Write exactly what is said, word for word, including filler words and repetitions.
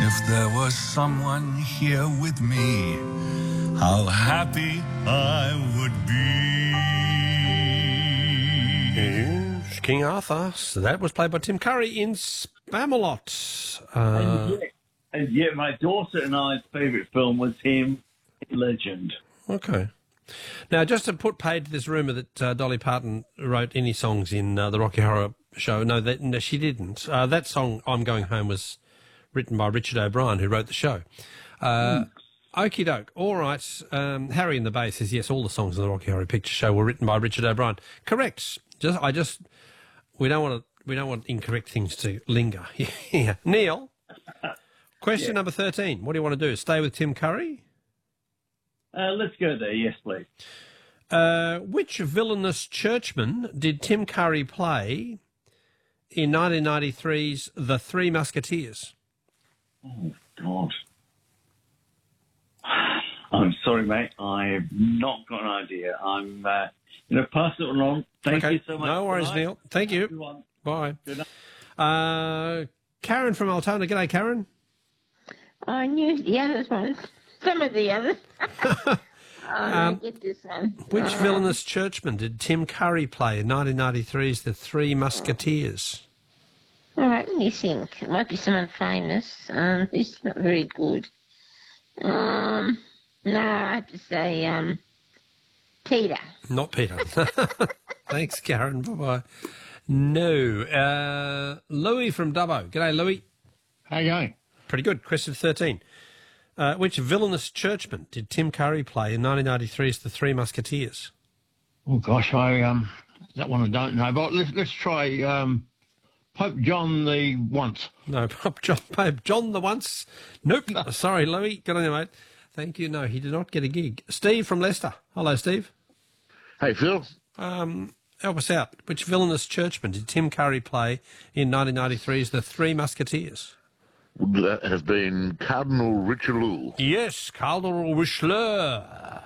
if there was someone here with me, how happy I would be. Yes, King Arthur. So that was played by Tim Curry in Spamalot. Uh, And yet, and yet my daughter and I's favourite film was him in Legend. Okay. Now, just to put paid to this rumour that uh, Dolly Parton wrote any songs in uh, the Rocky Horror Show, no, that, no she didn't. Uh, that song, I'm Going Home, was written by Richard O'Brien, who wrote the show. Uh, mm. Okie doke. All right. Um, Harry in the Bay says, yes, all the songs in the Rocky Horror Picture Show were written by Richard O'Brien. Correct. Just, I just, we don't want to, we don't want incorrect things to linger. Yeah. Neil, question yeah. number thirteen. What do you want to do? Stay with Tim Curry? Uh, let's go there. Yes, please. Uh, which villainous churchman did Tim Curry play in nineteen ninety-three's The Three Musketeers? Oh, God. I'm sorry, mate. I have not got an idea. I'm uh, going to pass it along. Thank okay. you so much. No worries, Bye. Neil. Thank you. Everyone. Bye. Good night. Uh, Karen from Altona. G'day, Karen. I knew the others ones. Some of the others. oh, um, get this one. Which oh. villainous churchman did Tim Curry play in nineteen ninety-three's The Three Musketeers? All right, let me think. It might be someone famous. Um, who's not very good. Um, no, I have to say, um, Peter. Not Peter. Thanks, Karen. Bye-bye. No. Uh, Louis from Dubbo. G'day, Louis. How you going? Pretty good. Question thirteen. Uh, which villainous churchman did Tim Curry play in nineteen ninety-three's The Three Musketeers? Oh, gosh, I um, that one I don't know. But let's, let's try um, Pope John the Once. No, Pope John, Pope John the Once. Nope. No. Sorry, Louis. Good on you, mate. Thank you. No, he did not get a gig. Steve from Leicester. Hello, Steve. Hey, Phil. Um, help us out. Which villainous churchman did Tim Curry play in nineteen ninety-three's The Three Musketeers? That has been Cardinal Richelieu. Yes, Cardinal Richelieu.